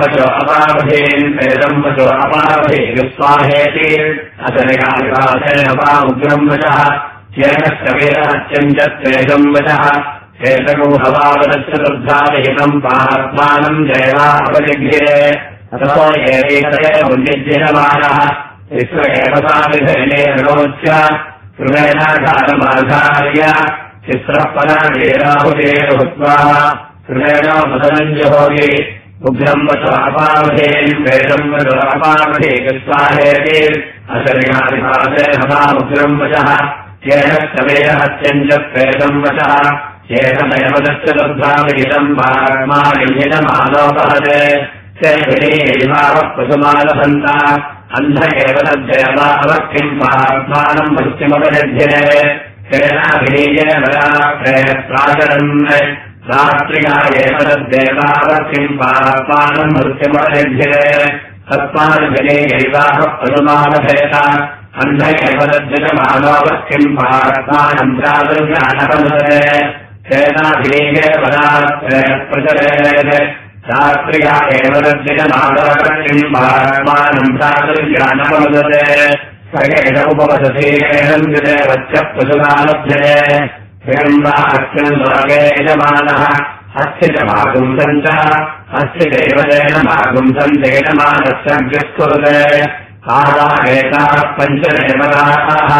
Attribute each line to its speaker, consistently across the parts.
Speaker 1: वचो अपावधेन् वेदम् वचो अपावधे विस्वाहेति अतनिकानिवासेन वा उग्रम् वचः येनश्च वेदहत्यम् च त्वेदम् वचः एतकौ हवावदश्चतुर्धाविहितम् पात्मानम् जयवापजिघ्रे अथो एतय उन्निज्यमानः विश्व एव साविधेनेर्णोच्य कृवेणाकारमाधार्य तिस्रः पदावेराहुतेर्भूत्वा कृवेण मदनञ्जहोगे उग्रम् वचो अपावधेन् वेदम् वचो अपावधे विस्वाहेति अशरिणादिभासे हवामुग्रम् वचः येनश्च वेदहत्यम् च त्वेदम् वचः येनमयवदश्चतुर्धाविहितम् पात्मानिहितमानोपहते ते विनीयैवावः पशुमालभन्ता अन्ध एव तद्जयमावः किम् पात्मानम् भक्तिमपनिध्यते तेनाभिनीयेन प्राचरन् रात्रिका एव तद्देवावः किम् पात्मानम् भक्तिमपनिध्यते तस्माद्विनीयैवावः पशुमालभेत अन्ध एव तद्जयमानोपः किम् पात्मानम् प्रातुर्ज्ञानपनुते तेनाभिनीयेन प्रचरेत् शास्त्रिया एव तद्जयमानोपः किम् पात्मानम् प्रातुर्ज्ञानपनुते सगेन उपवसति एनन्दिते वच्चः पशुमालभ्यते हिरण्वाक्यम् लोके यजमानः अस्य च मागुंसम् च अस्य देवतेन मागुंसम् तेजमानस्य अग्निस्कुरुते आदा एताः पञ्चदेवताः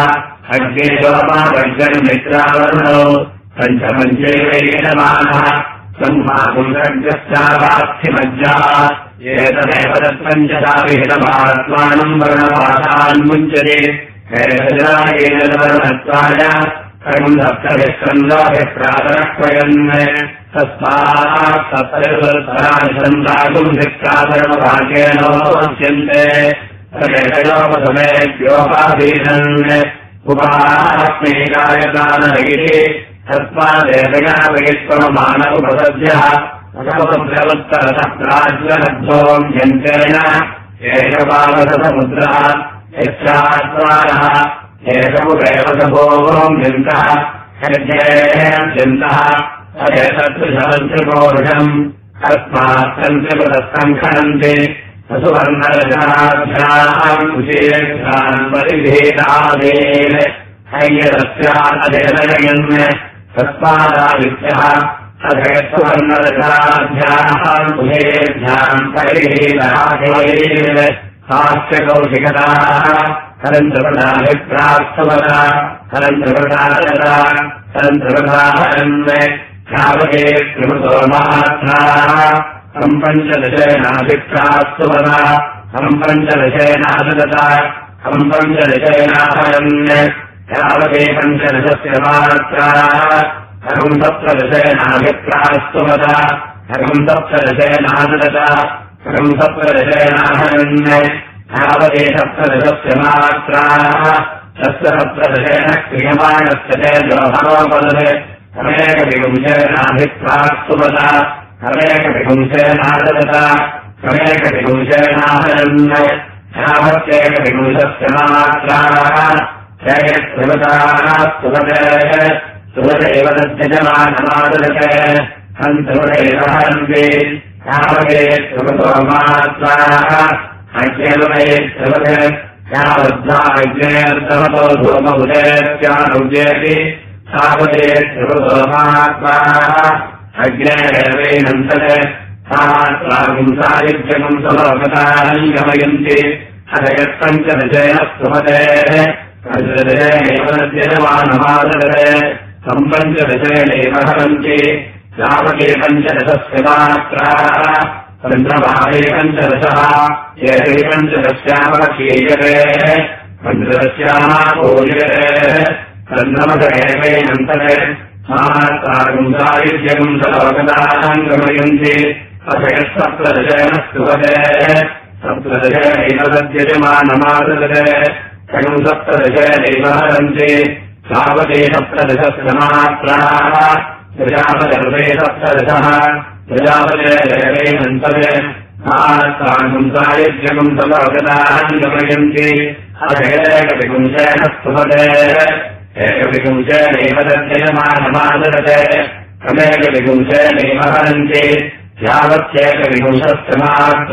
Speaker 1: अग्निशोपावर्गन्मित्रावर्णौ पञ्चपञ्चैवैयजमानः सम्मागुंसर्गश्चावास्थिमज्जा एतदेव तत्पञ्चदाविहितमात्मानम् वर्णपाठान्मुञ्चते वर्णत्वाय कर्मम् सप्तभिस्कन्धाभिः प्रातरक्वयन् तस्मात् सप्तभिस्कन्धागुंसिः प्रातरमभाग्येनोपश्यन्ते तदेतयोपसमेभ्योपाधीनन् उपास्मेकायतानगिरि तस्मादेतयावयित्वमान उपसद्यः अथवप्रवत्तरतः प्राज्वलब्धोम् यन्त्रेण एकपालसमुद्रः यस्यात्मानः एकमुदेवसभोम् यन्तः यन्तः अयतत्रिशवन्त्रिपोरुषम् तस्मात् तन्त्रिपदस्थम् खनन्ति वसुवर्णरजनाभ्याम् कुशीर्षान् परिभेदादेन हैयदस्यादयनयन् तस्मादादित्यः अधयत्वर्णरजनाभ्याम् कुशेभ्याम् परिभेदादेन हास्यकौशिकताः करन्द्रपदाभिप्रास्तवता करन्द्रपदादता करन्द्रपदाहरन् श्रावके त्रिमृतो मात्राः पञ्चदशेनाभिप्रास्तुवता पञ्चदशेनादता पञ्चदशेनाहरन् श्रावके पञ्चदशस्य मात्राः सप्तदशेनाभिप्रास्तुवता सप्तदशेनादता सप्तदशेनाहरन् श्रावके सप्तदशस्य मात्राः तस्य सप्तदशेन क्रियमाणस्य च द्रोहणोपदते कमेकविपुंसेनाभिप्रास्तुवता कमेकविपुंसेनादता कमेकविपुंसेनाहरन् श्रावत्येकविपुंसस्य मात्राः जयत्रिवताः स्तुवते स्तुवते एव तद्यजमानमादते सन्तुवदैव हरन्ति श्रावके त्रिवतो मात्राः अज्ञेवमे स्तुवते यावद्धाज्ञेर्दहतो धूमभुजेत्यानुज्येति सावते त्रिवतो मात्राः अग्नेरवेनन्तते सामात्रागुंसायुज्यगुं सलोकतानि गमयन्ति अथ यत्पञ्चदशेन स्तुवते पञ्चदशेनैव तद्यजमानमादते सम्पञ्चदशेनैव हरन्ति श्रावके पञ्चदशस्य मात्राः चन्द्रभागे पञ्चदशः एते पञ्चदश्यामक्षीयते पञ्चदश्याः पूज्यते चन्द्रमस एवैनन्तते मात्रागुंसायुज्यगुं सलोकतान् गमयन्ति अथ यत्सप्तदशेन स्तुवते सप्तदशेनैव तद्यजमानमादते तगुं सप्तदशेनैव हरन्ति सावते सप्तदशस्य मात्राः प्रजापतिर्वे सप्तदशः प्रजापते देवैनन्तते मात्रागुंसायुज्यगुं सलोकतान् गमयन्ति अथ एकविपुंसेन स्तुवते एकविपुंसेनैव तद्यजमानमादते कमेकविपुंसेनैव हरन्ति यावत्येकविपुंसस्य मात्रा